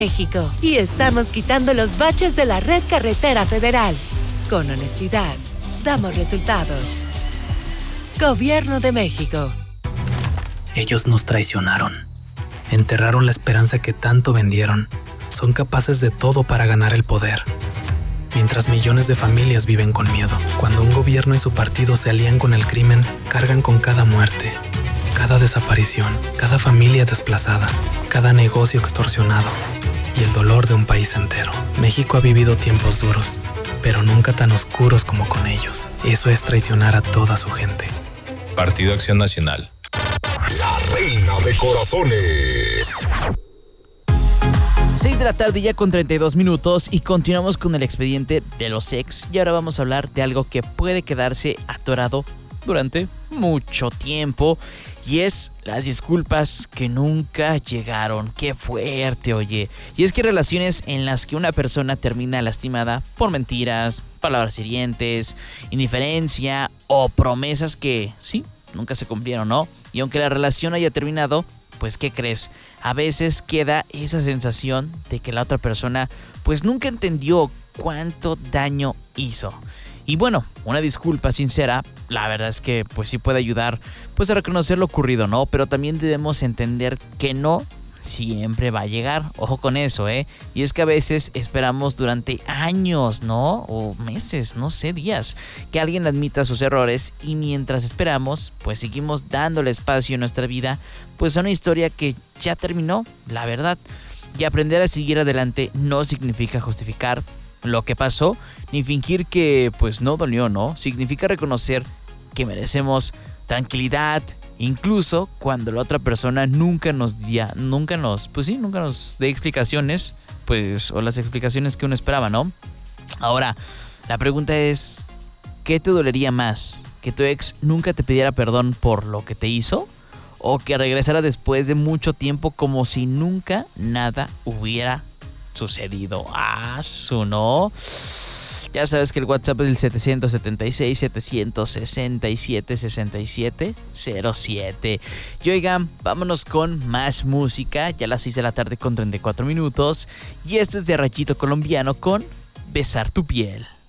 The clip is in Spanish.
México. Y estamos quitando los baches de la red carretera federal. Con honestidad, damos resultados. Gobierno de México. Ellos nos traicionaron. Enterraron la esperanza que tanto vendieron. Son capaces de todo para ganar el poder. Mientras millones de familias viven con miedo. Cuando un gobierno y su partido se alían con el crimen, cargan con cada muerte, cada desaparición, cada familia desplazada, cada negocio extorsionado y el dolor de un país entero. México ha vivido tiempos duros, pero nunca tan oscuros como con ellos. Eso es traicionar a toda su gente. Partido Acción Nacional. La reina de corazones. 6 de la tarde ya con 32 minutos y continuamos con el expediente de los ex. Y ahora vamos a hablar de algo que puede quedarse atorado durante mucho tiempo. Y es las disculpas que nunca llegaron. ¡Qué fuerte, oye! Y es que relaciones en las que una persona termina lastimada por mentiras, palabras hirientes, indiferencia o promesas que, sí, nunca se cumplieron, ¿no? Y aunque la relación haya terminado, pues ¿qué crees? A veces queda esa sensación de que la otra persona pues nunca entendió cuánto daño hizo. Y bueno, una disculpa sincera, la verdad es que pues sí puede ayudar pues a reconocer lo ocurrido, ¿no? Pero también debemos entender que no siempre va a llegar. Ojo con eso, ¿eh? Y es que a veces esperamos durante años, ¿no? O meses, no sé, días, que alguien admita sus errores y mientras esperamos, pues seguimos dándole espacio en nuestra vida, pues a una historia que ya terminó, la verdad. Y aprender a seguir adelante no significa justificar lo que pasó, ni fingir que pues no dolió, ¿no? Significa reconocer que merecemos tranquilidad, incluso cuando la otra persona nunca nos dé explicaciones, pues, o las explicaciones que uno esperaba, ¿no? Ahora, la pregunta es, ¿qué te dolería más? ¿Que tu ex nunca te pidiera perdón por lo que te hizo? ¿O que regresara después de mucho tiempo como si nunca nada hubiera sucedido? ¿No? Ya sabes que el WhatsApp es el 776-767-6707. Y oigan, vámonos con más música. Ya a las 6 de la tarde con 34 minutos. Y esto es de Rayito Colombiano con Besar tu piel.